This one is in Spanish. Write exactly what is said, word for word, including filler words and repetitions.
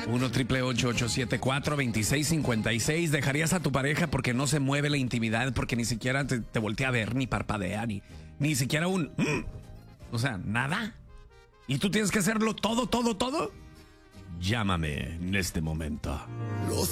uno triple ocho ocho siete cuatro dos seis cinco seis. ¿Dejarías a tu pareja porque no se mueve la intimidad, porque ni siquiera te, te voltea a ver, ni parpadea, ni, ni siquiera un... Mm, o sea, nada? ¿Y tú tienes que hacerlo todo, todo, todo? Llámame en este momento. Los